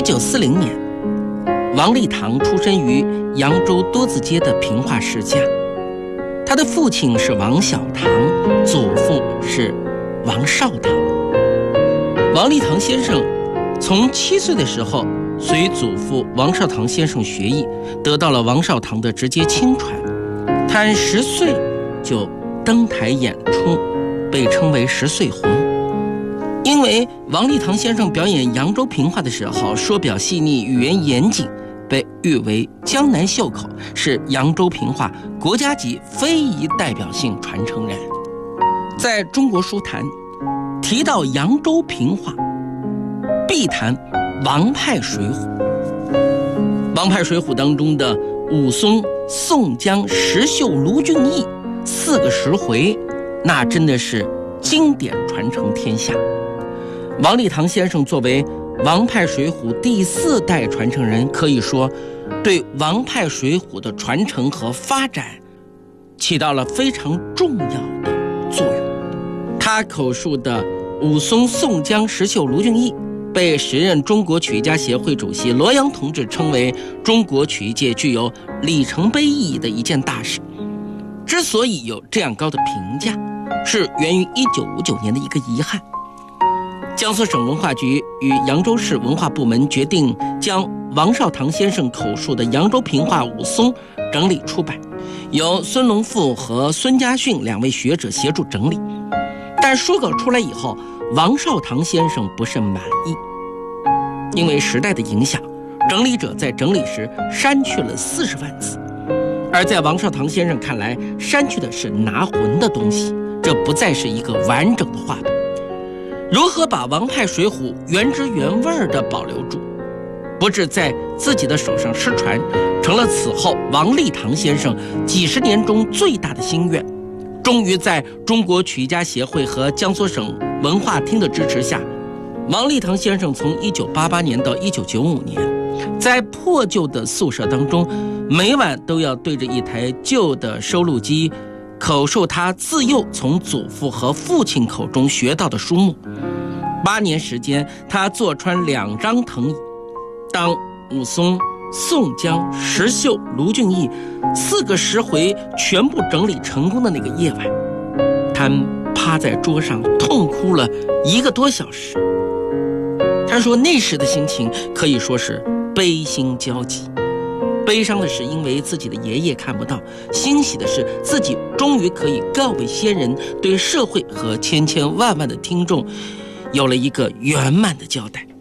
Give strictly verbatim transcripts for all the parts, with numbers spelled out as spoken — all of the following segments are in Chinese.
九四零年，王立堂出身于扬州多字街的平话世家，他的父亲是王小堂，祖父是王少堂。王立堂先生从七岁的时候随祖父王少堂先生学艺，得到了王少堂的直接亲传。他十岁就登台演出，被称为十岁红。因为王立堂先生表演扬州评话的时候说表细腻，语言严谨，被誉为江南秀口，是扬州评话国家级非遗代表性传承人。在中国书坛提到扬州评话，必谈王派水浒。王派水浒当中的武松、宋江、石秀、卢俊义四个十回，那真的是经典传承天下。王立堂先生作为王派水浒第四代传承人，可以说对王派水浒的传承和发展起到了非常重要的作用。他口述的武松、宋江、石秀、卢俊义被时任中国曲艺家协会主席罗阳同志称为中国曲艺界具有里程碑意义的一件大事。之所以有这样高的评价，是源于一九五九年的一个遗憾。江苏省文化局与扬州市文化部门决定将王少堂先生口述的扬州评话武松整理出版，由孙龙富和孙家训两位学者协助整理。但书稿出来以后，王少堂先生不甚满意，因为时代的影响，整理者在整理时删去了四十万字，而在王少堂先生看来，删去的是拿魂的东西，这不再是一个完整的话本。如何把王派水浒原汁原味地保留住，不致在自己的手上失传，成了此后王立堂先生几十年中最大的心愿。终于在中国曲艺家协会和江苏省文化厅的支持下，王立堂先生从一九八八年到一九九五年，在破旧的宿舍当中，每晚都要对着一台旧的收录机口述他自幼从祖父和父亲口中学到的书目。八年时间，他坐穿两张藤椅。当武松、宋江、石秀、卢俊义四个十回全部整理成功的那个夜晚，他趴在桌上痛哭了一个多小时。他说那时的心情可以说是悲心交集。悲伤的是因为自己的爷爷看不到，欣喜的是自己终于可以告慰先人，对社会和千千万万的听众有了一个圆满的交代。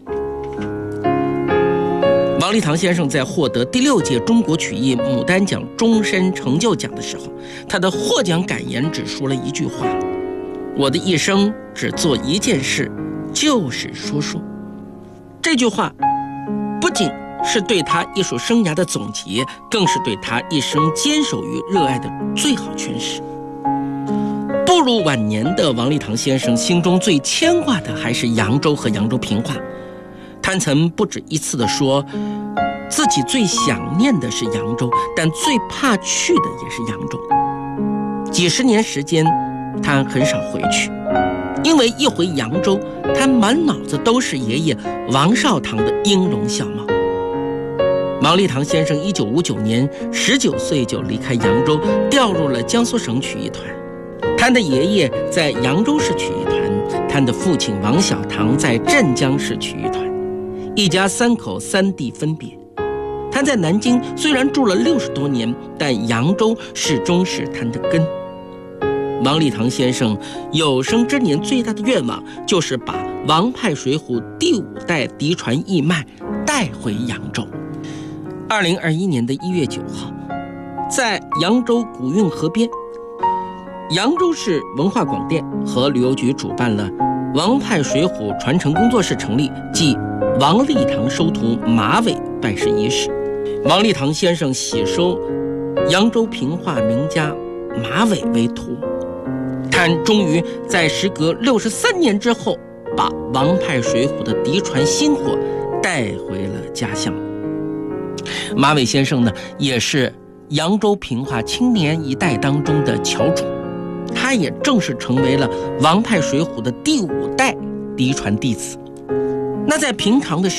王立堂先生在获得第六届中国曲艺牡丹奖终身成就奖的时候，他的获奖感言只说了一句话：我的一生只做一件事，就是说书。这句话不仅是对他艺术生涯的总结，更是对他一生坚守于热爱的最好诠释。步入晚年的王立堂先生心中最牵挂的还是扬州和扬州评话。他曾不止一次地说，自己最想念的是扬州，但最怕去的也是扬州。几十年时间，他很少回去，因为一回扬州，他满脑子都是爷爷王少堂的音容笑貌。王立堂先生一九五九年十九岁就离开扬州，调入了江苏省曲艺团。他的爷爷在扬州市曲艺团，他的父亲王小堂在镇江市曲艺团，一家三口三地分别。他在南京虽然住了六十多年，但扬州始终是他的根。王立堂先生有生之年最大的愿望，就是把王派水浒第五代嫡传义脉带回扬州。二零二一年的一月九号，在扬州古运河边，扬州市文化广电和旅游局主办了王派水浒传承工作室成立暨王立堂收徒马尾拜师仪式。王立堂先生喜收扬州评话名家马尾为徒，他终于在时隔六十三年之后，把王派水浒的嫡传薪火带回了家乡。马尾先生呢，也是扬州评话青年一代当中的翘楚，他也正式成为了王派水浒的第五代嫡传弟子。那在平常的